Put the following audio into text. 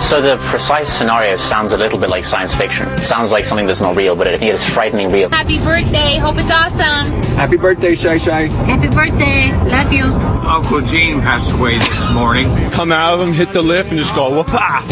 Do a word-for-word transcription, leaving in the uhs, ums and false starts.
So the precise scenario sounds a little bit like science fiction. It sounds like something that's not real, but I think it is frighteningly real. Happy birthday. Hope it's awesome. Happy birthday, Shy Shy. Happy birthday. Love you. Uncle Gene passed away this morning. Come out of them, hit the lip, and just go, whoop-ah!